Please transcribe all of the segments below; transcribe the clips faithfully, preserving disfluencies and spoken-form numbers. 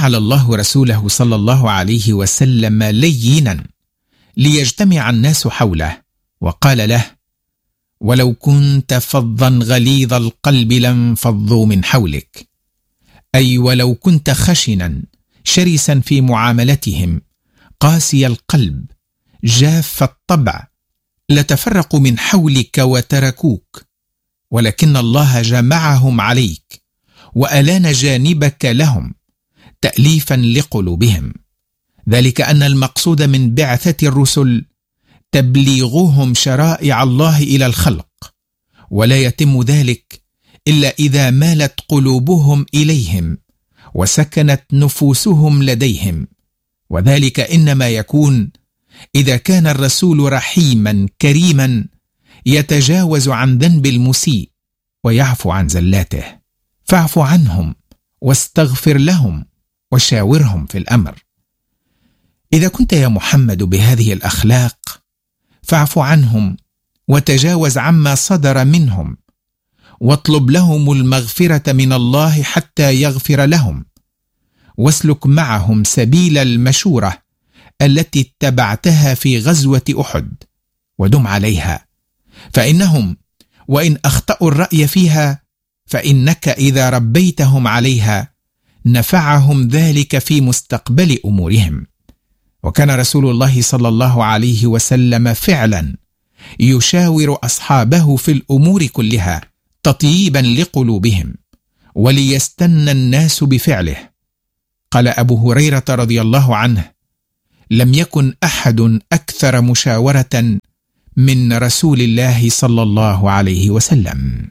جعل الله رسوله صلى الله عليه وسلم لينا ليجتمع الناس حوله، وقال له: ولو كنت فظا غليظ القلب لانفضوا من حولك، أي ولو كنت خشنا شرسا في معاملتهم قاسي القلب جاف الطبع لتفرقوا من حولك وتركوك، ولكن الله جمعهم عليك وألان جانبك لهم تأليفا لقلوبهم. ذلك أن المقصود من بعثة الرسل تبليغهم شرائع الله إلى الخلق، ولا يتم ذلك إلا إذا مالت قلوبهم إليهم وسكنت نفوسهم لديهم، وذلك إنما يكون إذا كان الرسول رحيما كريما يتجاوز عن ذنب المسيء ويعفو عن زلاته، فاعف عنهم واستغفر لهم وشاورهم في الأمر. إذا كنت يا محمد بهذه الأخلاق فاعف عنهم وتجاوز عما صدر منهم، واطلب لهم المغفرة من الله حتى يغفر لهم، واسلك معهم سبيل المشورة التي اتبعتها في غزوة أحد، ودم عليها، فإنهم وإن أخطأوا الرأي فيها فإنك إذا ربيتهم عليها نفعهم ذلك في مستقبل أمورهم. وكان رسول الله صلى الله عليه وسلم فعلا يشاور أصحابه في الأمور كلها تطييبا لقلوبهم وليستنى الناس بفعله. قال أبو هريرة رضي الله عنه: لم يكن أحد أكثر مشاورة من رسول الله صلى الله عليه وسلم.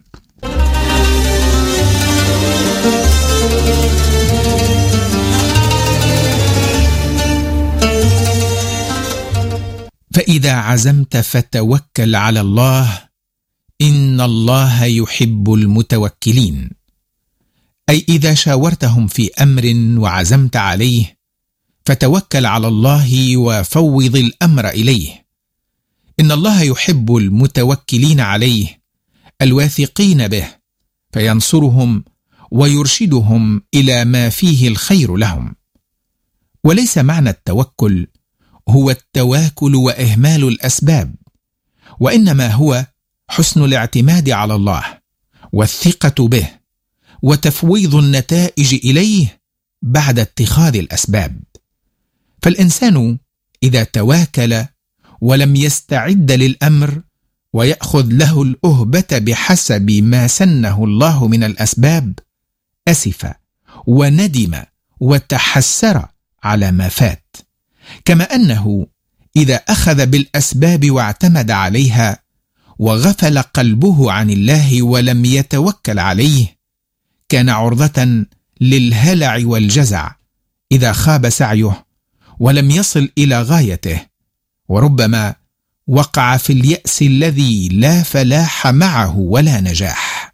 فإذا عزمت فتوكل على الله، إن الله يحب المتوكلين. أي إذا شاورتهم في أمر وعزمت عليه فتوكل على الله وفوض الأمر إليه. إن الله يحب المتوكلين عليه الواثقين به، فينصرهم ويرشدهم إلى ما فيه الخير لهم. وليس معنى التوكل هو التواكل وإهمال الأسباب، وإنما هو حسن الاعتماد على الله والثقة به وتفويض النتائج إليه بعد اتخاذ الأسباب. فالإنسان إذا تواكل ولم يستعد للأمر ويأخذ له الأهبة بحسب ما سنه الله من الأسباب أسف وندم وتحسر على ما فات، كما أنه إذا أخذ بالأسباب واعتمد عليها وغفل قلبه عن الله ولم يتوكل عليه كان عرضة للهلع والجزع إذا خاب سعيه ولم يصل إلى غايته، وربما وقع في اليأس الذي لا فلاح معه ولا نجاح.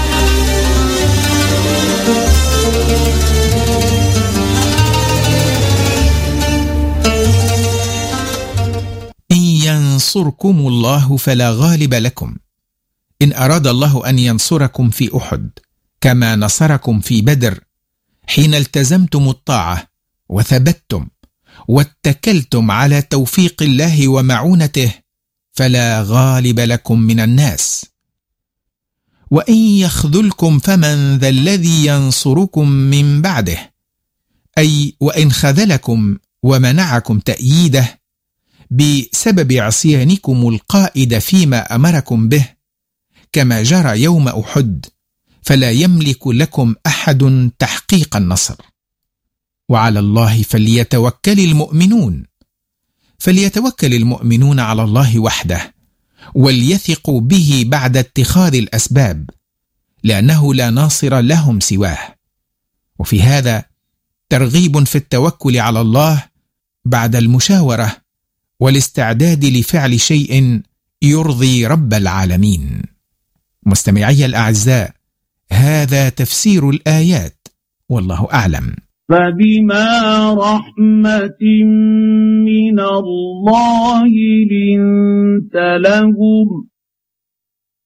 إن ينصركم الله فلا غالب لكم. إن أراد الله أن ينصركم في أحد كما نصركم في بدر حين التزمتم الطاعة وثبتتم واتكلتم على توفيق الله ومعونته فلا غالب لكم من الناس. وإن يخذلكم فمن ذا الذي ينصركم من بعده، أي وإن خذلكم ومنعكم تأييده بسبب عصيانكم القائد فيما أمركم به كما جرى يوم أحد فلا يملك لكم أحد تحقيق النصر. وعلى الله فليتوكل المؤمنون. فليتوكل المؤمنون على الله وحده وليثقوا به بعد اتخاذ الأسباب، لأنه لا ناصر لهم سواه. وفي هذا ترغيب في التوكل على الله بعد المشاورة والاستعداد لفعل شيء يرضي رب العالمين. مستمعي الأعزاء، هذا تفسير الآيات، والله أعلم. فبما رحمة من الله لنت لهم